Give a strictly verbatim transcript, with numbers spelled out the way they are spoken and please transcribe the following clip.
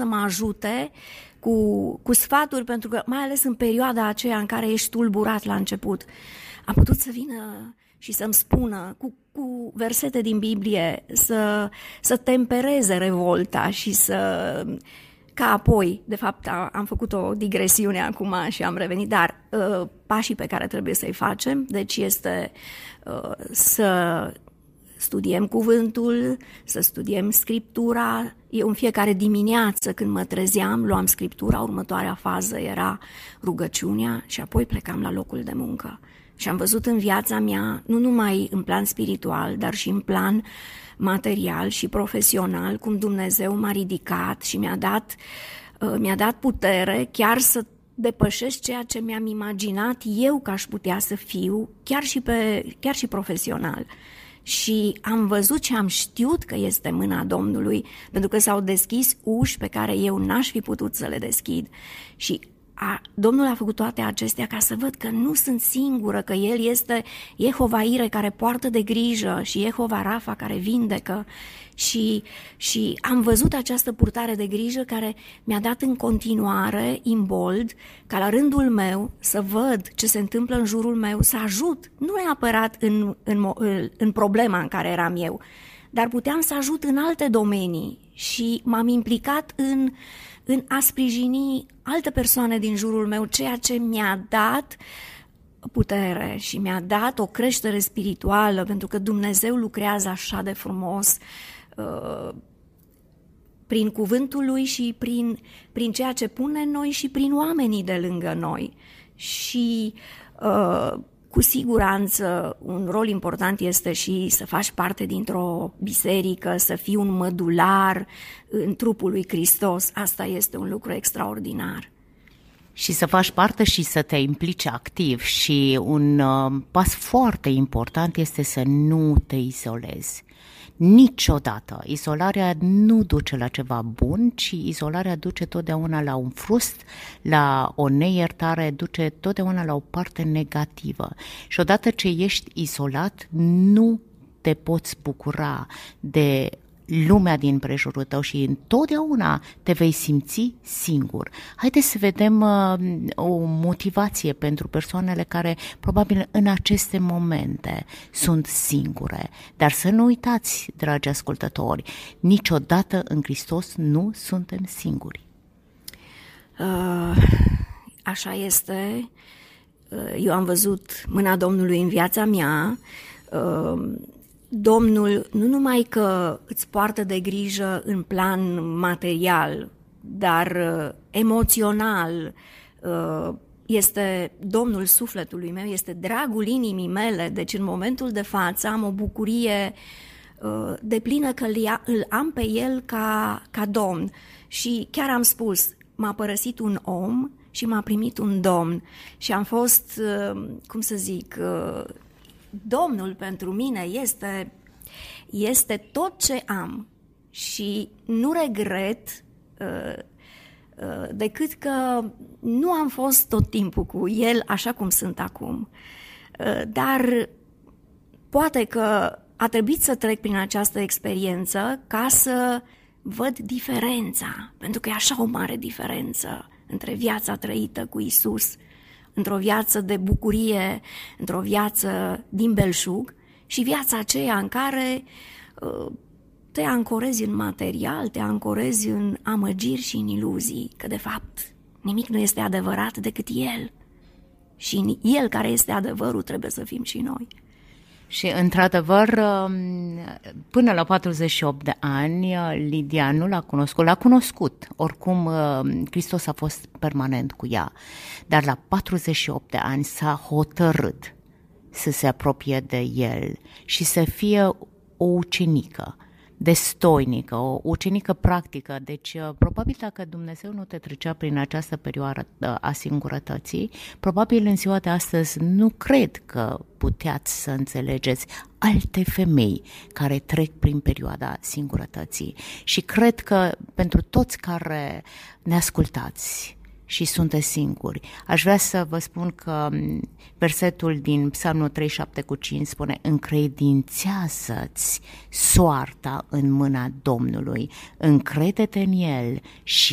să mă ajute cu, cu sfaturi, pentru că mai ales în perioada aceea în care ești tulburat la început, a putut să vină și să-mi spună cu, cu versete din Biblie să, să tempereze revolta și să... Ca apoi, de fapt am făcut o digresiune acum și am revenit, dar uh, pașii pe care trebuie să-i facem, deci este uh, să studiem cuvântul, să studiem Scriptura. Eu în fiecare dimineață când mă trezeam, luam Scriptura, următoarea fază era rugăciunea și apoi plecam la locul de muncă. Și am văzut în viața mea, nu numai în plan spiritual, dar și în plan material și profesional, cum Dumnezeu m-a ridicat și mi-a dat, uh, mi-a dat putere chiar să depășesc ceea ce mi-am imaginat eu că aș putea să fiu, chiar și, pe, chiar și profesional. Și am văzut și am știut că este mâna Domnului, pentru că s-au deschis uși pe care eu n-aș fi putut să le deschid. Și A, Domnul a făcut toate acestea ca să văd că nu sunt singură, că El este Jehova Ire care poartă de grijă și Jehova Rafa care vindecă și, și am văzut această purtare de grijă care mi-a dat în continuare imbold ca la rândul meu să văd ce se întâmplă în jurul meu, să ajut, nu neapărat în, în, în problema în care eram eu, dar puteam să ajut în alte domenii și m-am implicat în în a sprijini alte persoane din jurul meu, ceea ce mi-a dat putere și mi-a dat o creștere spirituală, pentru că Dumnezeu lucrează așa de frumos uh, prin cuvântul Lui și prin, prin ceea ce pune în noi și prin oamenii de lângă noi. Și uh, cu siguranță un rol important este și să faci parte dintr-o biserică, să fii un mădular în trupul lui Hristos. Asta este un lucru extraordinar. Și să faci parte și să te implici activ. Și un uh, pas foarte important este să nu te izolezi. Niciodată. Izolarea nu duce la ceva bun, ci izolarea duce totdeauna la un frust, la o neiertare, duce totdeauna la o parte negativă. Și odată ce ești izolat, nu te poți bucura de lumea din prejurul tău și întotdeauna te vei simți singur. Haideți să vedem uh, o motivație pentru persoanele care probabil în aceste momente sunt singure. Dar să nu uitați, dragi ascultători, niciodată în Hristos nu suntem singuri. Uh, așa este. Uh, eu am văzut mâna Domnului în viața mea. Uh, Domnul nu numai că îți poartă de grijă în plan material, dar uh, emoțional, uh, este Domnul sufletului meu, este dragul inimii mele, deci în momentul de față am o bucurie uh, deplină că îl am pe El ca, ca Domn. Și chiar am spus, m-a părăsit un om și m-a primit un Domn și am fost, uh, cum să zic... Uh, Domnul pentru mine este, este tot ce am și nu regret uh, uh, decât că nu am fost tot timpul cu El așa cum sunt acum. Uh, dar poate că a trebuit să trec prin această experiență ca să văd diferența, pentru că e așa o mare diferență între viața trăită cu Isus, într-o viață de bucurie, într-o viață din belșug și viața aceea în care uh, te ancorezi în material, te ancorezi în amăgiri și în iluzii, că de fapt nimic nu este adevărat decât El. Și în El care este adevărul trebuie să fim și noi. Și, într-adevăr, până la patruzeci și opt de ani, Lidia nu l-a cunoscut, l-a cunoscut. Oricum, Hristos a fost permanent cu ea. Dar la patruzeci și opt de ani s-a hotărât să se apropie de El și să fie o ucenică destoinică, o ucenică practică. Deci, probabil dacă Dumnezeu nu te trecea prin această perioadă a singurătății, probabil în ziua de astăzi nu cred că puteați să înțelegeți alte femei care trec prin perioada singurătății. Și cred că pentru toți care ne ascultați și sunteți singuri, aș vrea să vă spun că versetul din Psalmul treizeci și șapte cu cinci spune: încredințează-ți soarta în mâna Domnului, încrede-te în El și